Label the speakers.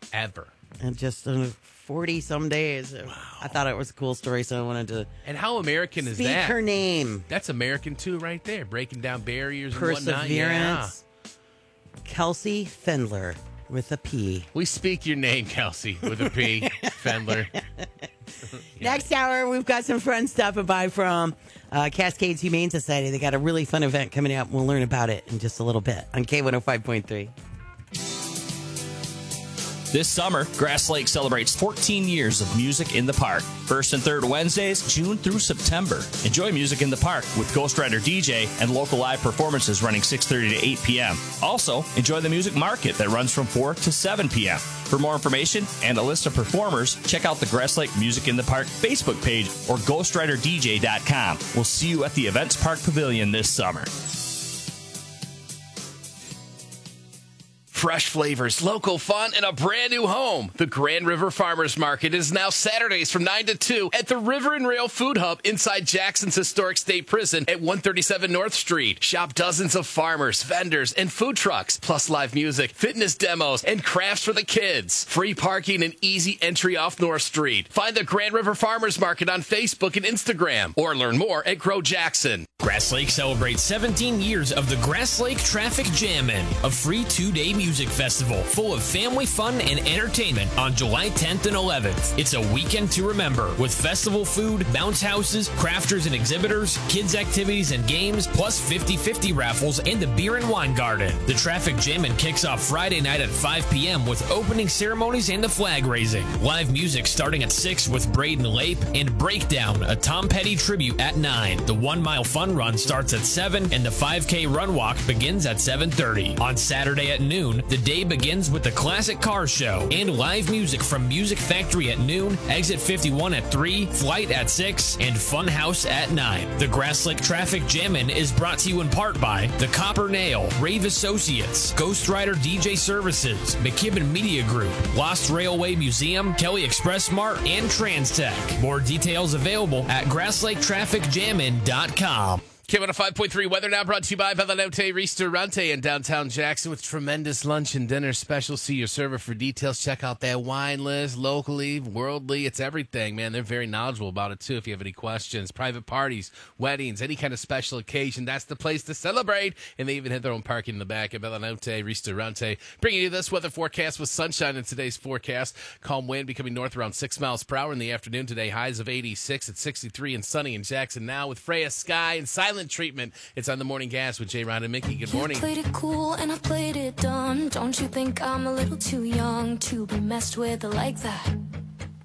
Speaker 1: ever.
Speaker 2: And just 40-some days. Wow. I thought it was a cool story, so I wanted to
Speaker 1: And how American is
Speaker 2: speak
Speaker 1: that?
Speaker 2: her name.
Speaker 1: That's American, too, right there. Breaking down barriers and whatnot.
Speaker 2: Perseverance.
Speaker 1: Yeah.
Speaker 2: Kelsey Fendler with a P.
Speaker 1: We speak your name, Kelsey, with a P. Fendler.
Speaker 2: Next hour, we've got some fun stuff by from Cascades Humane Society. They got a really fun event coming up. We'll learn about it in just a little bit on K105.3.
Speaker 3: This summer, Grass Lake celebrates 14 years of music in the park. First and third Wednesdays, June through September. Enjoy music in the park with Ghost Rider DJ and local live performances running 6:30 to 8 p.m. Also, enjoy the music market that runs from 4 to 7 p.m. For more information and a list of performers, check out the Grass Lake Music in the Park Facebook page or GhostRiderDJ.com. We'll see you at the Events Park Pavilion this summer.
Speaker 1: Fresh flavors, local fun, and a brand new home. The Grand River Farmers Market is now Saturdays from 9 to 2 at the River and Rail Food Hub inside Jackson's Historic State Prison at 137 North Street. Shop dozens of farmers, vendors, and food trucks, plus live music, fitness demos, and crafts for the kids. Free parking and easy entry off North Street. Find the Grand River Farmers Market on Facebook and Instagram, or learn more at Grow Jackson.
Speaker 4: Grass Lake celebrates 17 years of the Grass Lake Traffic Jammin', a free 2-day music festival full of family fun and entertainment on July 10th and 11th. It's a weekend to remember with festival food, bounce houses, crafters and exhibitors, kids activities and games, plus 50/50 raffles and the beer and wine garden. The Traffic Jammin' kicks off Friday night at 5 p.m. with opening ceremonies and the flag raising. Live music starting at 6 with Braden Lape and Breakdown, a Tom Petty tribute at 9. The 1 mile fun run starts at 7 and the 5K run walk begins at 7:30. On Saturday at noon, the day begins with the Classic Car Show and live music from Music Factory at noon, Exit 51 at 3, Flight at 6, and Fun House at 9. The Grass Lake Traffic Jammin' is brought to you in part by The Copper Nail, Rave Associates, Ghost Rider DJ Services, McKibben Media Group, Lost Railway Museum, Kelly Express Mart, and TransTech. More details available at GrassLakeTrafficJammin.com.
Speaker 1: K105.3 weather now brought to you by Bellanote Ristorante in downtown Jackson with tremendous lunch and dinner specials. See your server for details. Check out that wine list, locally, worldly. It's everything, man. They're very knowledgeable about it, too, if you have any questions. Private parties, weddings, any kind of special occasion, that's the place to celebrate. And they even have their own parking in the back at Bellanote Ristorante. Bringing you this weather forecast with sunshine in today's forecast. Calm wind becoming north around 6 miles per hour in the afternoon today. Highs of 86 at 63 and sunny in Jackson now with Freya Sky and silent treatment. It's on the Morning Gas with Jay, Ron, and Mickey. Good morning.
Speaker 5: You played it cool and I played it dumb. Don't you think I'm a little too young to be messed with like that?